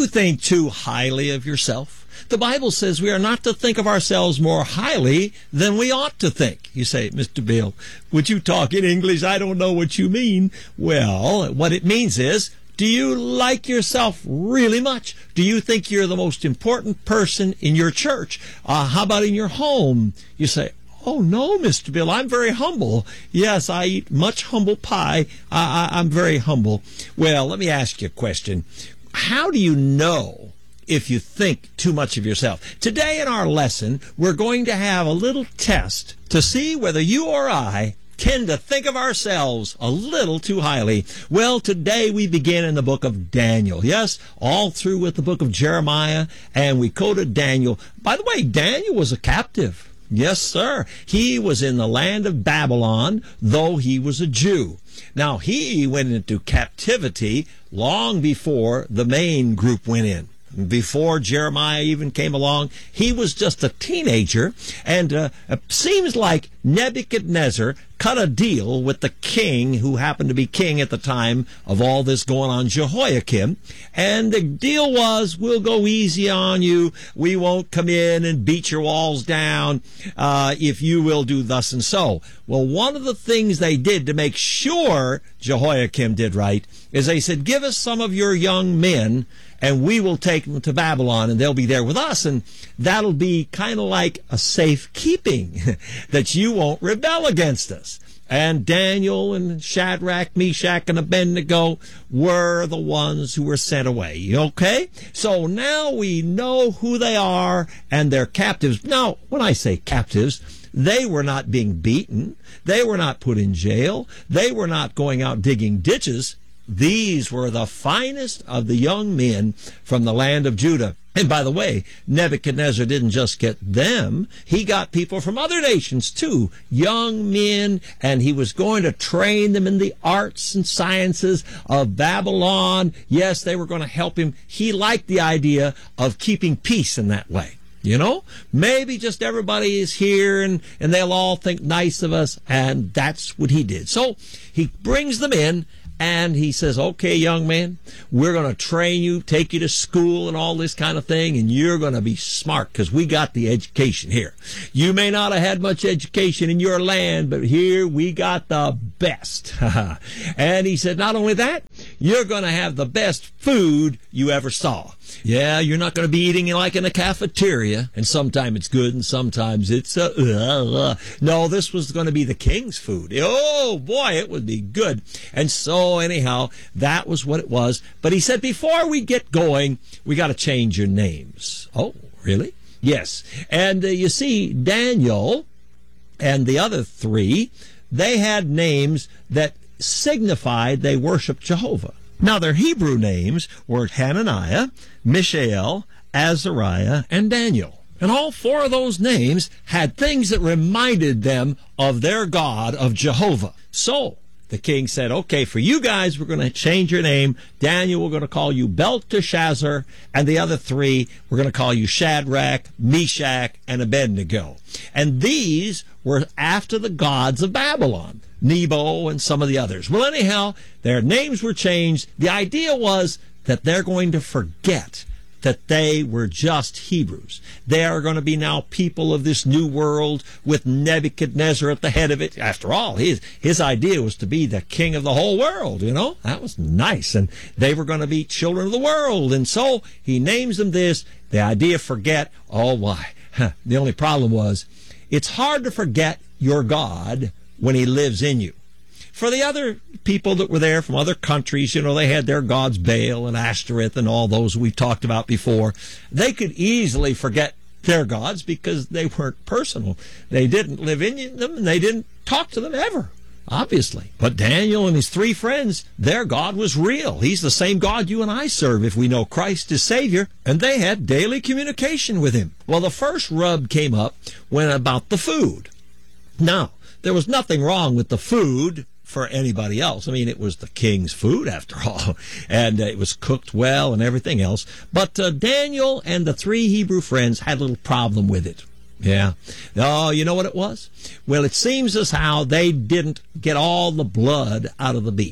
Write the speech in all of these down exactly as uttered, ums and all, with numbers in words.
you think too highly of yourself? The Bible says we are not to think of ourselves more highly than we ought to think. You say, Mister Bill, would you talk in English? I don't know what you mean. Well, what it means is, do you like yourself really much? Do you think you're the most important person in your church? Uh, how about in your home? You say, oh, no, Mister Bill, I'm very humble. Yes, I eat much humble pie. I, I, I'm very humble. Well, let me ask you a question. How do you know if you think too much of yourself? Today in our lesson, we're going to have a little test to see whether you or I tend to think of ourselves a little too highly. Well, today we begin in the book of Daniel. Yes, all through with the book of Jeremiah, and we quoted Daniel. By the way, Daniel was a captive. Yes, sir. He was in the land of Babylon, though he was a Jew. Now, he went into captivity long before the main group went in. Before Jeremiah even came along, he was just a teenager, and uh, it seems like Nebuchadnezzar cut a deal with the king, who happened to be king at the time of all this going on, Jehoiakim, and the deal was, we'll go easy on you, we won't come in and beat your walls down uh, if you will do thus and so. Well, one of the things they did to make sure Jehoiakim did right is they said, give us some of your young men, and we will take them to Babylon, and they'll be there with us, and that'll be kind of like a safekeeping that you won't rebel against us. And Daniel and Shadrach, Meshach, and Abednego were the ones who were sent away. Okay? So now we know who they are, and they're captives. Now, when I say captives, they were not being beaten. They were not put in jail. They were not going out digging ditches. These were the finest of the young men from the land of Judah. And by the way, Nebuchadnezzar didn't just get them. He got people from other nations too, young men, and he was going to train them in the arts and sciences of Babylon. Yes, they were going to help him. He liked the idea of keeping peace in that way. You know, maybe just everybody is here and, and they'll all think nice of us, and that's what he did. So he brings them in, and he says, okay, young man, we're going to train you, take you to school and all this kind of thing, and you're going to be smart because we got the education here. You may not have had much education in your land, but here we got the best. And he said, not only that, you're going to have the best food you ever saw. Yeah, you're not going to be eating like in a cafeteria, and sometimes it's good and sometimes it's uh, uh, uh. No, this was going to be the king's food. Oh boy, it would be good. And so anyhow, that was what it was. But he said, before we get going, we got to change your names. Oh, really? Yes. And uh, you see, Daniel and the other three, they had names that signified they worshiped Jehovah. Now, their Hebrew names were Hananiah, Mishael, Azariah, and Daniel. And all four of those names had things that reminded them of their God, of Jehovah. So the king said, okay, for you guys, we're going to change your name. Daniel, we're going to call you Belteshazzar, and the other three, we're going to call you Shadrach, Meshach, and Abednego. And these were after the gods of Babylon, Nebo and some of the others. Well, anyhow, their names were changed. The idea was that they're going to forget that they were just Hebrews. They are going to be now people of this new world with Nebuchadnezzar at the head of it. After all, his, his idea was to be the king of the whole world, you know. That was nice. And they were going to be children of the world. And so he names them this. The idea, forget. Oh, why? Huh. The only problem was, it's hard to forget your God when he lives in you. For the other people that were there from other countries, you know, they had their gods Baal and Ashtoreth and all those we've talked about before. They could easily forget their gods because they weren't personal. They didn't live in them, and they didn't talk to them ever, obviously. But Daniel and his three friends, their God was real. He's the same God you and I serve if we know Christ is Savior, and they had daily communication with him. Well, the first rub came up when about the food. Now, there was nothing wrong with the food for anybody else. I mean, it was the king's food after all, and uh, it was cooked well and everything else. But uh, Daniel and the three Hebrew friends had a little problem with it. Yeah. Oh, you know what it was? Well, it seems as how they didn't get all the blood out of the beef.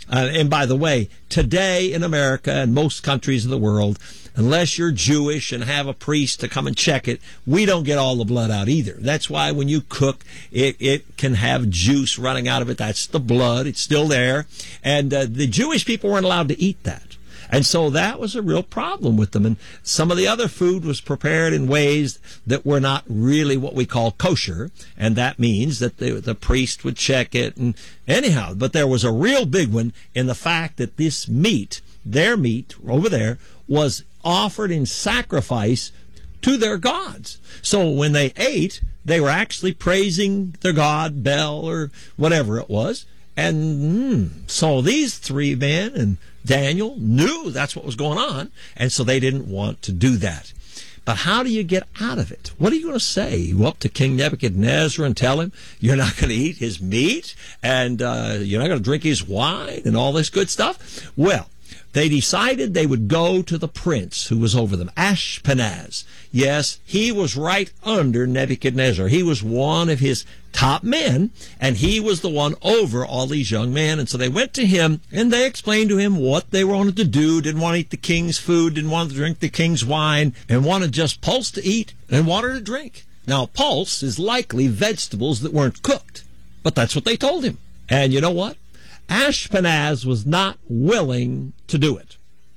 Uh, and by the way, today in America and most countries of the world, unless you're Jewish and have a priest to come and check it, we don't get all the blood out either. That's why when you cook, it, it can have juice running out of it. That's the blood. It's still there. And uh, the Jewish people weren't allowed to eat that. And so that was a real problem with them. And some of the other food was prepared in ways that were not really what we call kosher. And that means that the, the priest would check it. And anyhow, but there was a real big one in the fact that this meat, their meat over there, was offered in sacrifice to their gods. So when they ate, they were actually praising their god, Bel, or whatever it was. And mm, so these three men and Daniel knew that's what was going on, and so they didn't want to do that. But how do you get out of it? What are you going to say? You go up to King Nebuchadnezzar and tell him you're not going to eat his meat, and uh, you're not going to drink his wine, and all this good stuff? Well, they decided they would go to the prince who was over them, Ashpenaz. Yes, he was right under Nebuchadnezzar. He was one of his top men, and he was the one over all these young men. And so they went to him, and they explained to him what they wanted to do, didn't want to eat the king's food, didn't want to drink the king's wine, and wanted just pulse to eat and water to drink. Now, pulse is likely vegetables that weren't cooked, but that's what they told him. And you know what? Ashpenaz was not willing to do it.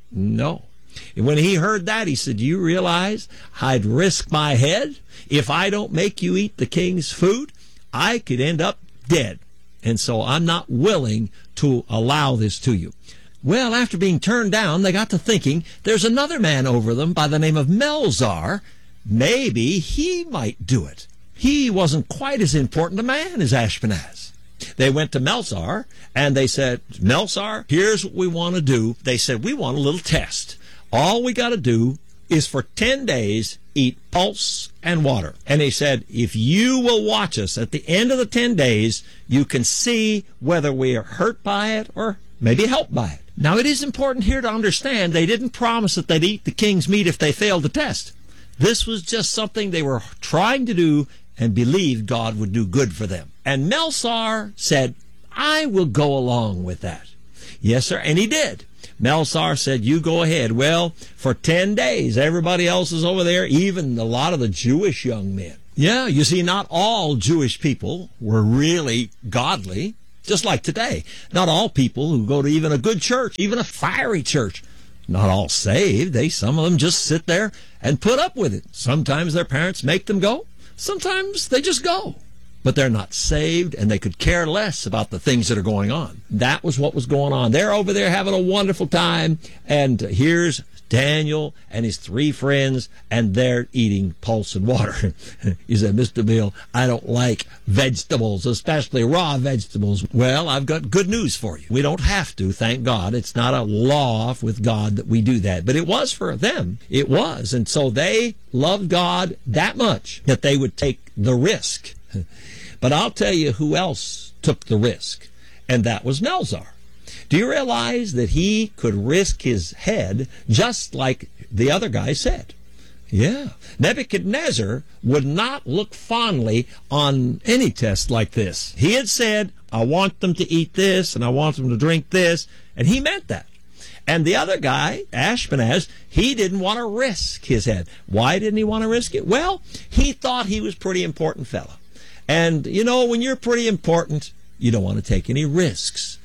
No. And when he heard that, he said, you realize I'd risk my head? If I don't make you eat the king's food, I could end up dead. And so I'm not willing to allow this to you. Well, after being turned down, they got to thinking, there's another man over them by the name of Melzar. Maybe he might do it. He wasn't quite as important a man as Ashpenaz. They went to Melzar, and they said, Melzar, here's what we want to do. They said, we want a little test. All we got to do is for ten days eat pulse and water. And he said, if you will watch us at the end of the ten days, you can see whether we are hurt by it or maybe helped by it. Now, it is important here to understand they didn't promise that they'd eat the king's meat if they failed the test. This was just something they were trying to do and believed God would do good for them. And Melzar said, I will go along with that. Yes, sir, and he did. Melzar said, you go ahead. Well, for ten days, everybody else is over there, even a lot of the Jewish young men. Yeah, you see, not all Jewish people were really godly, just like today. Not all people who go to even a good church, even a fiery church, not all saved. They, some of them just sit there and put up with it. Sometimes their parents make them go. Sometimes they just go. But they're not saved, and they could care less about the things that are going on. That was what was going on. They're over there having a wonderful time, and here's Daniel and his three friends, and they're eating pulse and water. You said, Mister Bill, I don't like vegetables, especially raw vegetables. Well, I've got good news for you. We don't have to, thank God. It's not a law with God that we do that. But it was for them. It was. And so they loved God that much that they would take the risk. But I'll tell you who else took the risk, and that was Melzar. Do you realize that he could risk his head just like the other guy said? Yeah. Nebuchadnezzar would not look fondly on any test like this. He had said, I want them to eat this, and I want them to drink this, and he meant that. And the other guy, Ashpenaz, he didn't want to risk his head. Why didn't he want to risk it? Well, he thought he was a pretty important fellow. And, you know, when you're pretty important, you don't want to take any risks.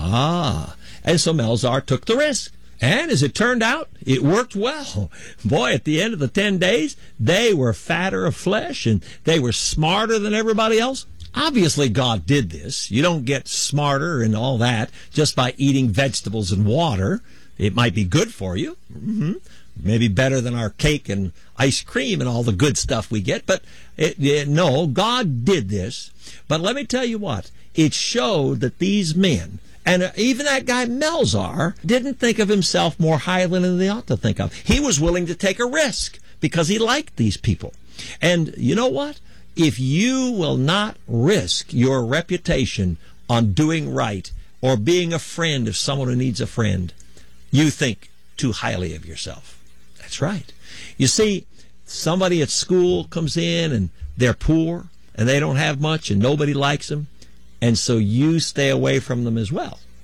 Ah, and so Melzar took the risk. And as it turned out, it worked well. Boy, at the end of the ten days, they were fatter of flesh, and they were smarter than everybody else. Obviously, God did this. You don't get smarter and all that just by eating vegetables and water. It might be good for you. Mm-hmm. Maybe better than our cake and ice cream and all the good stuff we get. But it, it, no, God did this. But let me tell you what. It showed that these men, and even that guy Melzar, didn't think of himself more highly than they ought to think of. He was willing to take a risk because he liked these people. And you know what? If you will not risk your reputation on doing right or being a friend of someone who needs a friend, you think too highly of yourself. That's right. You see, somebody at school comes in and they're poor and they don't have much and nobody likes them, and so you stay away from them as well.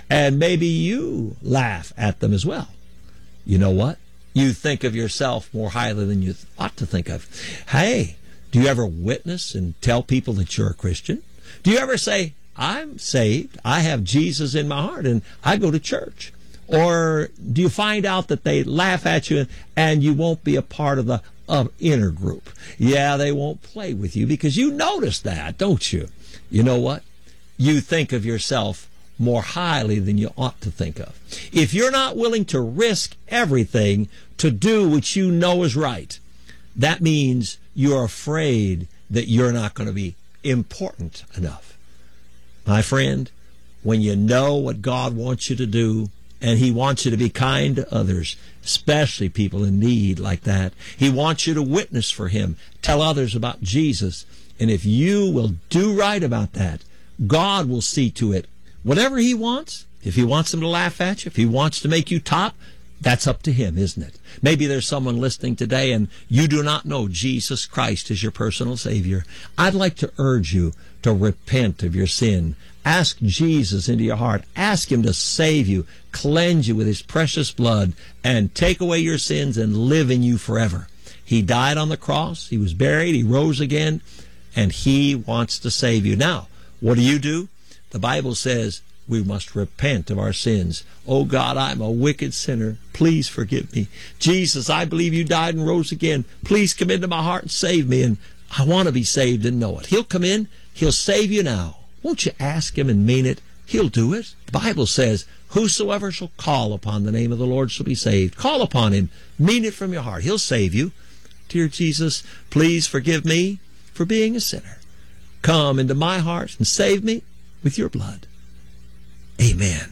And maybe you laugh at them as well. You know what? You think of yourself more highly than you ought to think of. Hey, do you ever witness and tell people that you're a Christian? Do you ever say, I'm saved, I have Jesus in my heart, and I go to church? Or do you find out that they laugh at you and you won't be a part of the of inner group? Yeah, they won't play with you because you notice that, don't you? You know what? You think of yourself more highly than you ought to think of. If you're not willing to risk everything to do what you know is right, that means you're afraid that you're not going to be important enough. My friend, when you know what God wants you to do, and He wants you to be kind to others, especially people in need like that. He wants you to witness for Him, tell others about Jesus. And if you will do right about that, God will see to it. Whatever He wants, if He wants them to laugh at you, if He wants to make you top, that's up to Him, isn't it? Maybe there's someone listening today and you do not know Jesus Christ as your personal Savior. I'd like to urge you to repent of your sin. Ask Jesus into your heart. Ask Him to save you, cleanse you with His precious blood, and take away your sins and live in you forever. He died on the cross. He was buried. He rose again, and He wants to save you. Now, what do you do? The Bible says we must repent of our sins. Oh God, I'm a wicked sinner. Please forgive me. Jesus, I believe you died and rose again. Please come into my heart and save me. And I want to be saved and know it. He'll come in. He'll save you now. Won't you ask Him and mean it? He'll do it. The Bible says, whosoever shall call upon the name of the Lord shall be saved. Call upon Him. Mean it from your heart. He'll save you. Dear Jesus, please forgive me for being a sinner. Come into my heart and save me with your blood. Amen.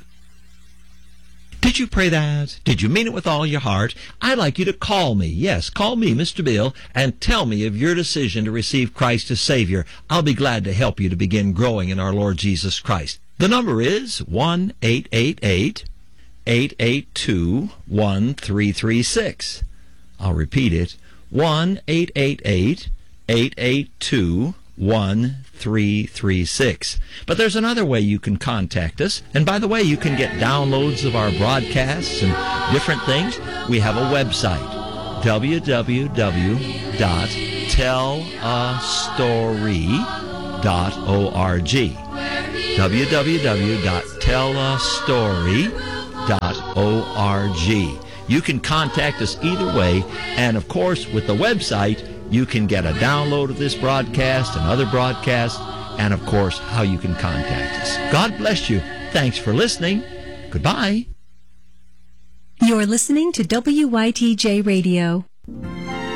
Did you pray that? Did you mean it with all your heart? I'd like you to call me. Yes, call me, Mister Bill, and tell me of your decision to receive Christ as Savior. I'll be glad to help you to begin growing in our Lord Jesus Christ. The number is one eight eight eight, eight eight two, one three three six. I'll repeat it. one eight eight eight, eight eight two, one three three six. But there's another way you can contact us. And by the way, you can get downloads of our broadcasts and different things. We have a website, w w w dot tell a story dot org. w w w dot tell a story dot org. You can contact us either way. And of course, with the website, you can get a download of this broadcast and other broadcasts, and of course, how you can contact us. God bless you. Thanks for listening. Goodbye. You're listening to W Y T J Radio.